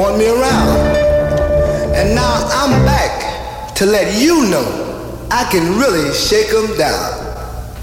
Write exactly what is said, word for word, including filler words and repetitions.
throwing me around. And now I'm back to let you know I can really shake 'em down.